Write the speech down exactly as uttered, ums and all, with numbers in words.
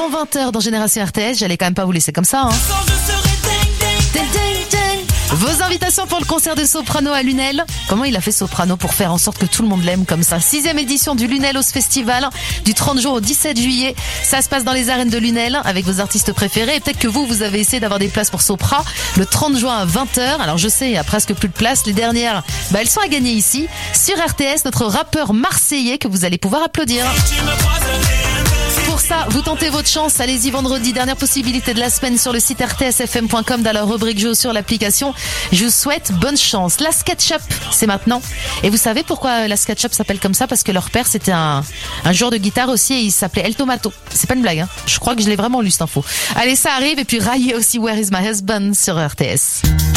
avant vingt heures dans Génération R T S. J'allais quand même pas vous laisser comme ça. Hein. Ding, ding, ding. Vos invitations pour le concert de Soprano à Lunel. Comment il a fait Soprano pour faire en sorte que tout le monde l'aime comme ça? Sixième édition du Lunel House Festival, du trente juin au dix-sept juillet. Ça se passe dans les arènes de Lunel avec vos artistes préférés. Et peut-être que vous, vous avez essayé d'avoir des places pour Sopra le trente juin à vingt heures. Alors je sais, il y a presque plus de place. Les dernières, bah, elles sont à gagner ici. Sur R T S, notre rappeur marseillais que vous allez pouvoir applaudir. Pour ça, vous tentez votre chance. Allez-y vendredi, dernière possibilité de la semaine sur le site r t s f m point com dans la rubrique jeu sur l'application. Je vous souhaite bonne chance. La SketchUp, c'est maintenant. Et vous savez pourquoi la SketchUp s'appelle comme ça? Parce que leur père, c'était un, un joueur de guitare aussi et il s'appelait El Tomato. C'est pas une blague, hein. Je crois que je l'ai vraiment lu cette info. Allez, ça arrive. Et puis raillez aussi Where is my husband sur R T S.